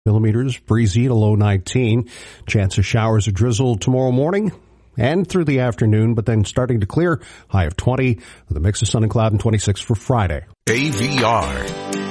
millimeters, breezy to low 19. Chance of showers or drizzle tomorrow morning and through the afternoon, but then starting to clear, high of 20 with a mix of sun and cloud, and 26 for Friday. AVR.